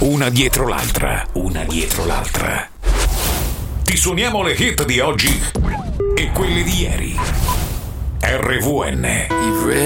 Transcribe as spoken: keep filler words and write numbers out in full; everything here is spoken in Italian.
una dietro l'altra, una dietro l'altra. Ti suoniamo le hit di oggi e quelle di ieri. R V N.